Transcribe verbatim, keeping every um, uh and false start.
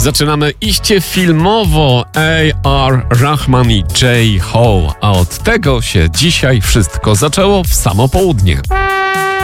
Zaczynamy iście filmowo. A R Rahman i J. Ho, a od tego się dzisiaj wszystko zaczęło w samo południe.